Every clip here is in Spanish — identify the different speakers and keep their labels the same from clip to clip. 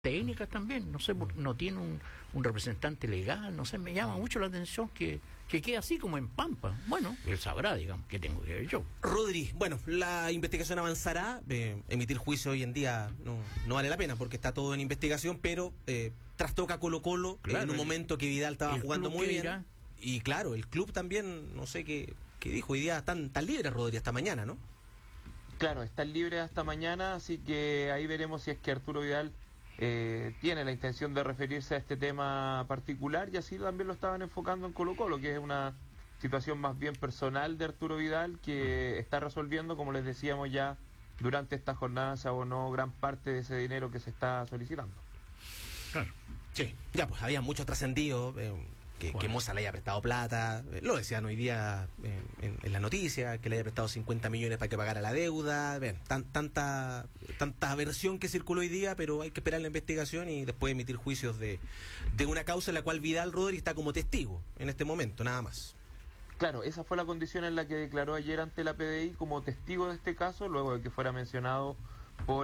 Speaker 1: técnicas también, no sé, no tiene un representante legal, no sé, me llama mucho la atención que quede así como en Pampa. Bueno, él sabrá, digamos, qué tengo que ver yo.
Speaker 2: Rodri, bueno, la investigación avanzará, emitir juicio hoy en día no vale la pena porque está todo en investigación, pero trastoca Colo-Colo, claro, en un momento que Vidal estaba jugando muy bien. Y claro, el club también, no sé qué dijo, hoy día están libres, Rodri, hasta mañana, ¿no?
Speaker 3: Claro, están libres hasta mañana, así que ahí veremos si es que Arturo Vidal tiene la intención de referirse a este tema particular, y así también lo estaban enfocando en Colo-Colo, que es una situación más bien personal de Arturo Vidal que está resolviendo. Como les decíamos, ya durante esta jornada se abonó gran parte de ese dinero que se está solicitando.
Speaker 2: Claro. Sí, ya pues había mucho trascendido, que Moza le haya prestado plata, lo decían hoy día en la noticia, que le haya prestado 50 millones para que pagara la deuda, tanta versión que circuló hoy día, pero hay que esperar la investigación y después emitir juicios de una causa en la cual Vidal Rodri está como testigo en este momento, nada más.
Speaker 3: Claro, esa fue la condición en la que declaró ayer ante la PDI como testigo de este caso, luego de que fuera mencionado por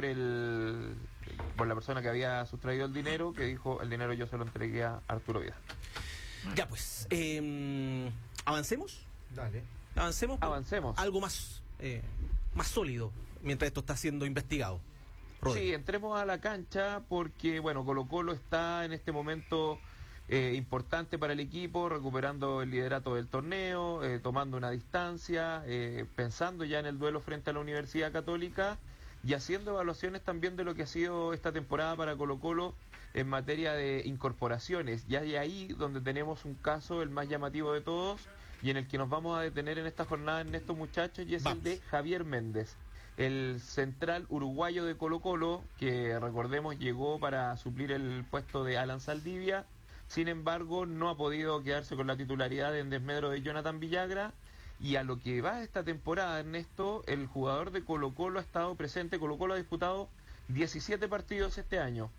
Speaker 3: la persona que había sustraído el dinero, que dijo: el dinero yo se lo entregué a Arturo Vidal.
Speaker 2: Ya pues, avancemos.
Speaker 4: Dale.
Speaker 2: Avancemos. Algo más sólido mientras esto está siendo investigado. Rodri.
Speaker 3: Sí, entremos a la cancha porque, bueno, Colo-Colo está en este momento importante para el equipo, recuperando el liderato del torneo, tomando una distancia, pensando ya en el duelo frente a la Universidad Católica y haciendo evaluaciones también de lo que ha sido esta temporada para Colo-Colo en materia de incorporaciones. Ya hay ahí donde tenemos un caso, el más llamativo de todos, y en el que nos vamos a detener en esta jornada, en estos muchachos, y es el de Javier Méndez, el central uruguayo de Colo-Colo, que recordemos llegó para suplir el puesto de Alan Saldivia. Sin embargo, no ha podido quedarse con la titularidad en desmedro de Jonathan Villagra, y a lo que va esta temporada, Ernesto, el jugador de Colo-Colo ha estado presente. Colo-Colo ha disputado 17 partidos este año.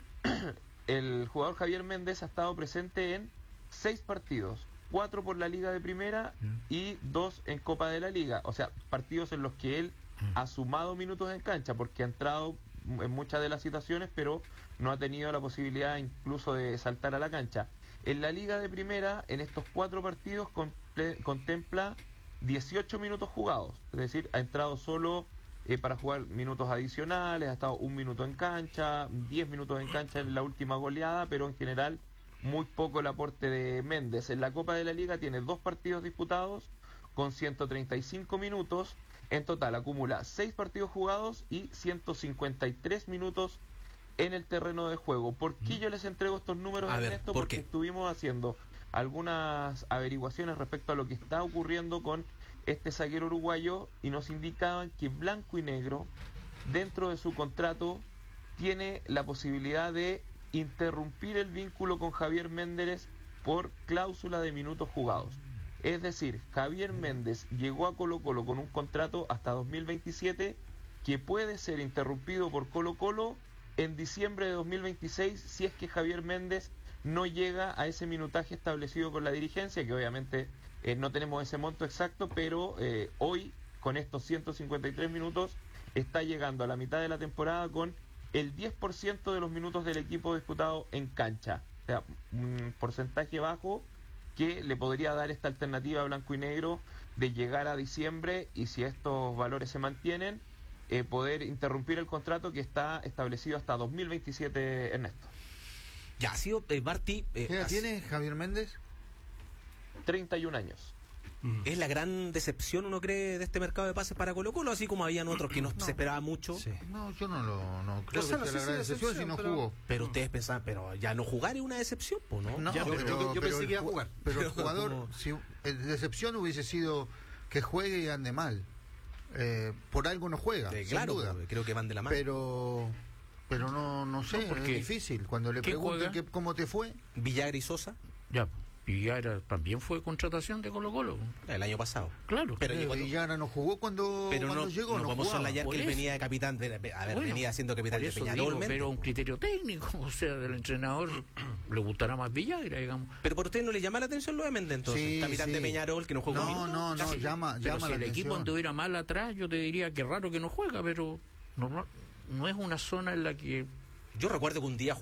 Speaker 3: El jugador Javier Méndez ha estado presente en 6 partidos, 4 por la Liga de Primera y 2 en Copa de la Liga, o sea, partidos en los que él ha sumado minutos en cancha, porque ha entrado en muchas de las situaciones, pero no ha tenido la posibilidad incluso de saltar a la cancha. En la Liga de Primera, en estos 4 partidos, contempla 18 minutos jugados, es decir, ha entrado solo para jugar minutos adicionales, ha estado 1 minuto en cancha, 10 minutos en cancha en la última goleada, pero en general muy poco el aporte de Méndez. En la Copa de la Liga tiene 2 partidos disputados con 135 minutos, en total acumula 6 partidos jugados y 153 minutos en el terreno de juego. ¿Por qué yo les entrego estos números, Ernesto? Porque estuvimos haciendo algunas averiguaciones respecto a lo que está ocurriendo con este zaguero uruguayo y nos indicaban que Blanco y Negro, dentro de su contrato, tiene la posibilidad de interrumpir el vínculo con Javier Méndez por cláusula de minutos jugados. Es decir, Javier Méndez llegó a Colo-Colo con un contrato hasta 2027 que puede ser interrumpido por Colo-Colo en diciembre de 2026 si es que Javier Méndez no llega a ese minutaje establecido con la dirigencia, que obviamente no tenemos ese monto exacto, pero hoy, con estos 153 minutos, está llegando a la mitad de la temporada con el 10% de los minutos del equipo disputado en cancha. O sea, un porcentaje bajo que le podría dar esta alternativa a Blanco y Negro de llegar a diciembre y, si estos valores se mantienen, poder interrumpir el contrato que está establecido hasta 2027, Ernesto.
Speaker 2: Ya ha sido Martí.
Speaker 4: ¿Qué edad tiene Javier Méndez?
Speaker 3: 31 años.
Speaker 2: ¿Es la gran decepción, uno cree, de este mercado de pases para Colo-Colo, así como habían otros que no se esperaba mucho?
Speaker 4: Sí. No, yo no creo que sea la gran decepción si no jugó.
Speaker 2: Pero ustedes pensaban, pero ya no jugar es una decepción, pues, ¿no?
Speaker 4: No,
Speaker 2: ya,
Speaker 4: yo pensé que iba a jugar. Pero el jugador,
Speaker 2: como...
Speaker 4: si decepción hubiese sido que juegue y ande mal. Por algo no juega,
Speaker 2: claro,
Speaker 4: sin duda.
Speaker 2: Creo que van de la mano.
Speaker 4: Pero no sé, es difícil. Cuando le preguntan cómo te fue.
Speaker 2: Villagra y Sosa.
Speaker 1: Ya, Villagra también fue contratación de Colo-Colo.
Speaker 2: El año pasado.
Speaker 1: Claro.
Speaker 4: Pero Villagra no jugó cuando llegó.
Speaker 2: No podemos soslayar que él venía de capitán. Venía siendo capitán de Peñarol.
Speaker 1: Pero un criterio técnico, o sea, del entrenador le gustará más Villagra, digamos.
Speaker 2: Pero por usted no le llama la atención lo de Méndez, entonces.
Speaker 4: Sí,
Speaker 2: capitán de Peñarol, que no juega.
Speaker 4: No, llama
Speaker 1: pero
Speaker 4: la
Speaker 1: si el
Speaker 4: atención.
Speaker 1: equipo anduviera mal atrás, yo te diría que raro que no juega, pero no es una zona en la que
Speaker 2: Yo recuerdo que un día